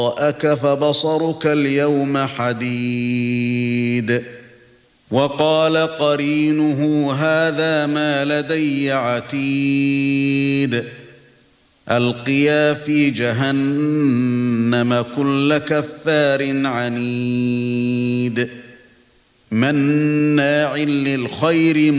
وراءك فبصرك اليوم حديد وقال قرينه هذا ما لدي عتيد ألقيا في جهنم كل كفار عنيد مناع للخير